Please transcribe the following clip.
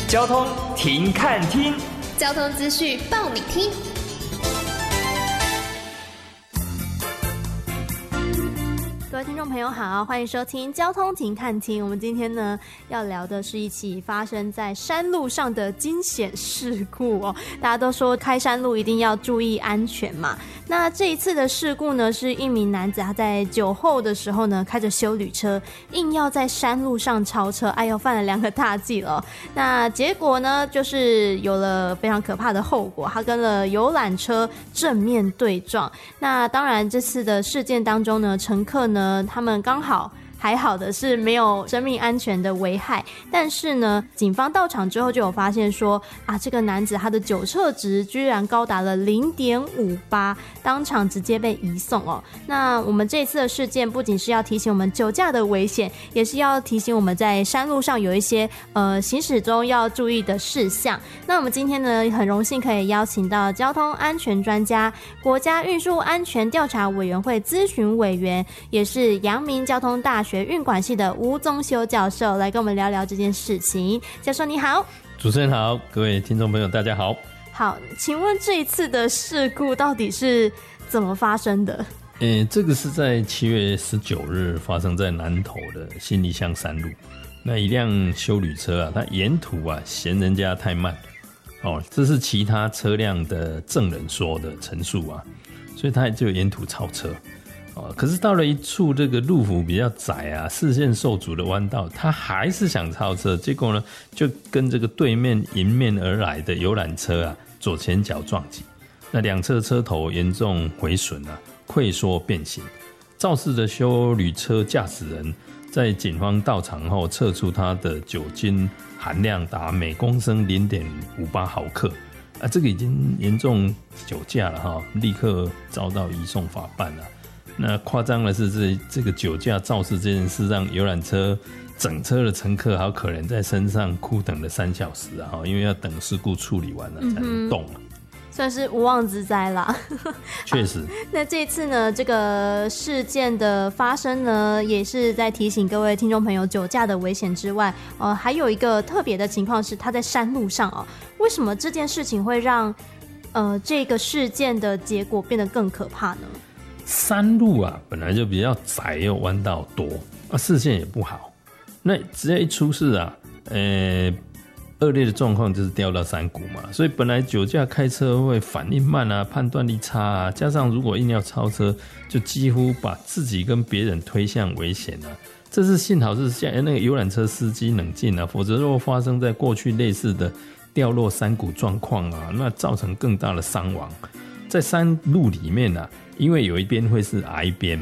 交通停看听， 交通资讯报你听。各位听众朋友好，欢迎收听交通停看听。我们今天呢要聊的是一起发生在山路上的惊险事故哦。大家都说开山路一定要注意安全嘛。那这一次的事故呢，是一名男子他在酒后的时候呢，开着休旅车硬要在山路上超车，哎呦，犯了2个大忌了哦。那结果呢，就是有了非常可怕的后果，他跟了游览车正面对撞。那当然这次的事件当中呢，乘客呢他们刚好还好的是没有生命安全的危害，但是呢警方到场之后就有发现说这个男子他的酒测值居然高达了 0.58， 当场直接被移送哦。那我们这次的事件不仅是要提醒我们酒驾的危险，也是要提醒我们在山路上有一些行驶中要注意的事项。那我们今天呢很荣幸可以邀请到交通安全专家、国家运输安全调查委员会咨询委员，也是阳明交通大学运管系的吴宗修教授来跟我们聊聊这件事情。教授你好。 主持人好，各位听众朋友大家好。 好，请问这一次的事故到底是怎么发生的？ 这个是在7月19日发生在南投的信义乡山路。那一辆休旅车它沿途嫌人家太慢这是其他车辆的证人说的陈述所以他就沿途超车。可是到了一处这个路幅比较窄视线受阻的弯道，他还是想超车，结果呢就跟这个对面迎面而来的游览车左前脚撞击，那两侧车头严重毁损溃缩变形。肇事的休旅车驾驶人在警方到场后测出他的酒精含量达每公升 0.58 毫克这个已经严重酒驾了立刻遭到移送法办了。那夸张的是这个酒驾肇事这件事，让游览车整车的乘客好可怜，在身上苦等了3小时因为要等事故处理完了才能动算是无妄之灾啦。 确实。 那这次呢，这个事件的发生呢，也是在提醒各位听众朋友酒驾的危险之外，还有一个特别的情况是，他在山路上为什么这件事情会让这个事件的结果变得更可怕呢？ 山路本来就比较窄又弯道多视线也不好，那只要一出事恶劣的状况就是掉到山谷嘛，所以本来酒驾开车会反应慢判断力差加上如果硬要超车，就几乎把自己跟别人推向危险这是幸好是那个游览车司机冷静否则如果发生在过去类似的掉落山谷状况那造成更大的伤亡。在山路里面因为有一边会是崖边